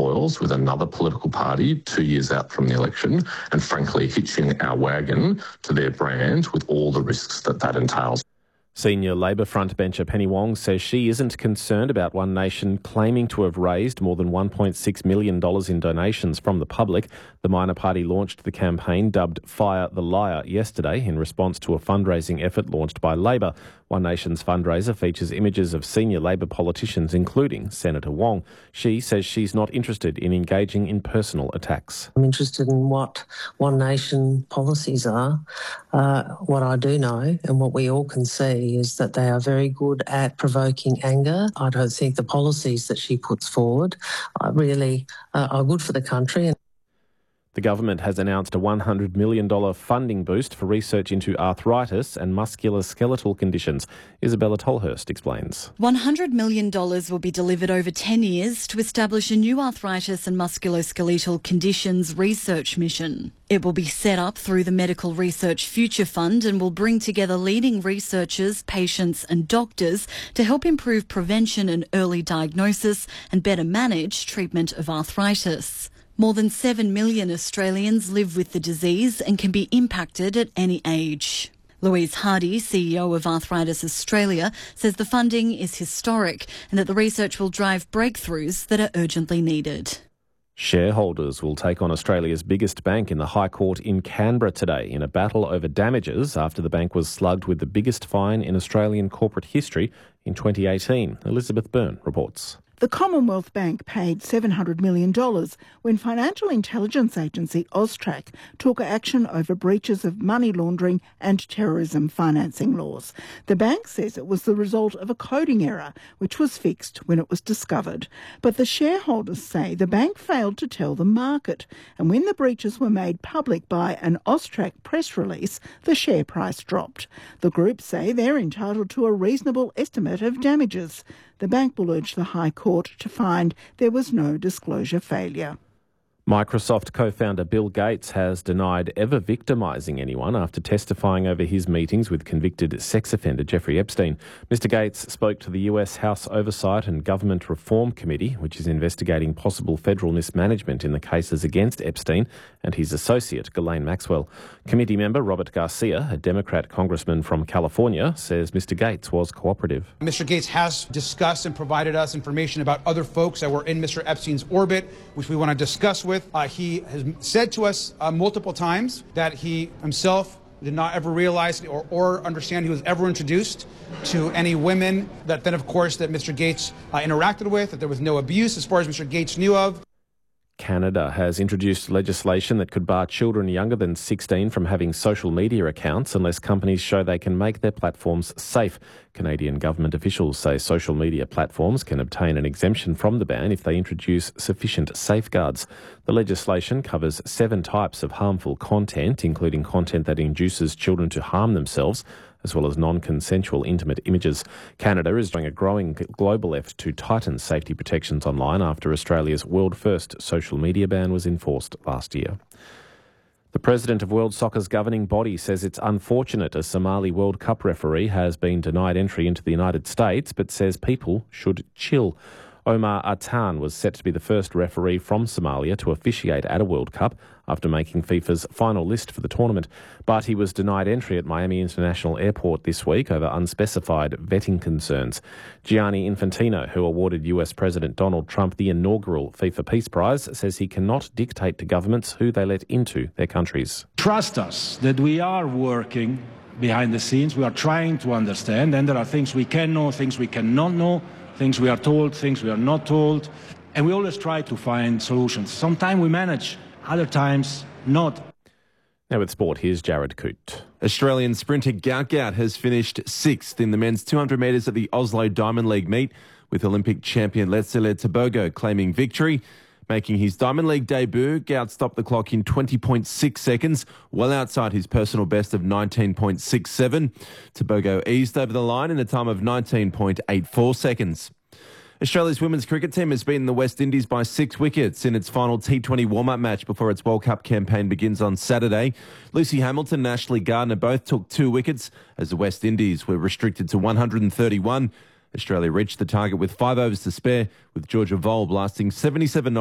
foils with another political party 2 years out from the election and, frankly, hitching our wagon to their brand with all the risks that entails. Senior Labor frontbencher Penny Wong says she isn't concerned about One Nation claiming to have raised more than $1.6 million in donations from the public. The minor party launched the campaign dubbed Fire the Liar yesterday in response to a fundraising effort launched by Labor. One Nation's fundraiser features images of senior Labor politicians, including Senator Wong. She says she's not interested in engaging in personal attacks. I'm interested in what One Nation policies are. What I do know and what we all can see is that they are very good at provoking anger. I don't think the policies that she puts forward really are good for the country. The government has announced a $100 million funding boost for research into arthritis and musculoskeletal conditions. Isabella Tolhurst explains. $100 million will be delivered over 10 years to establish a new arthritis and musculoskeletal conditions research mission. It will be set up through the Medical Research Future Fund and will bring together leading researchers, patients and doctors to help improve prevention and early diagnosis and better manage treatment of arthritis. More than 7 million Australians live with the disease and can be impacted at any age. Louise Hardy, CEO of Arthritis Australia, says the funding is historic and that the research will drive breakthroughs that are urgently needed. Shareholders will take on Australia's biggest bank in the High Court in Canberra today in a battle over damages after the bank was slugged with the biggest fine in Australian corporate history in 2018. Elizabeth Byrne reports. The Commonwealth Bank paid $700 million when financial intelligence agency AUSTRAC took action over breaches of money laundering and terrorism financing laws. The bank says it was the result of a coding error, which was fixed when it was discovered. But the shareholders say the bank failed to tell the market, and when the breaches were made public by an AUSTRAC press release, the share price dropped. The group say they're entitled to a reasonable estimate of damages. The bank will urge the High Court to find there was no disclosure failure. Microsoft co-founder Bill Gates has denied ever victimising anyone after testifying over his meetings with convicted sex offender Jeffrey Epstein. Mr. Gates spoke to the US House Oversight and Government Reform Committee, which is investigating possible federal mismanagement in the cases against Epstein and his associate, Ghislaine Maxwell. Committee member Robert Garcia, a Democrat congressman from California, says Mr. Gates was cooperative. Mr. Gates has discussed and provided us information about other folks that were in Mr. Epstein's orbit, which we want to discuss with. He has said to us multiple times that he himself did not ever realize or understand he was ever introduced to any women that then, of course, that Mr. Gates interacted with, that there was no abuse as far as Mr. Gates knew of. Canada has introduced legislation that could bar children younger than 16 from having social media accounts unless companies show they can make their platforms safe. Canadian government officials say social media platforms can obtain an exemption from the ban if they introduce sufficient safeguards. The legislation covers 7 types of harmful content, including content that induces children to harm themselves, as well as non-consensual intimate images. Canada is doing a growing global effort to tighten safety protections online after Australia's world-first social media ban was enforced last year. The president of World Soccer's governing body says it's unfortunate a Somali World Cup referee has been denied entry into the United States, but says people should chill. Omar Atan was set to be the first referee from Somalia to officiate at a World Cup after making FIFA's final list for the tournament. But he was denied entry at Miami International Airport this week over unspecified vetting concerns. Gianni Infantino, who awarded US President Donald Trump the inaugural FIFA Peace Prize, says he cannot dictate to governments who they let into their countries. Trust us that we are working behind the scenes. We are trying to understand, and there are things we can know, things we cannot know, things we are told, things we are not told, and we always try to find solutions. Sometimes we manage, other times not. Now with sport, here's Jared Coote. Australian sprinter Gout Gout has finished 6th in the men's 200 metres at the Oslo Diamond League meet, with Olympic champion Letsile Tebogo claiming victory. Making his Diamond League debut, Gout stopped the clock in 20.6 seconds, well outside his personal best of 19.67. Tebogo eased over the line in a time of 19.84 seconds. Australia's women's cricket team has beaten the West Indies by 6 wickets in its final T20 warm-up match before its World Cup campaign begins on Saturday. Lucy Hamilton and Ashley Gardner both took 2 wickets as the West Indies were restricted to 131. Australia reached the target with 5 overs to spare, with Georgia Voll blasting 77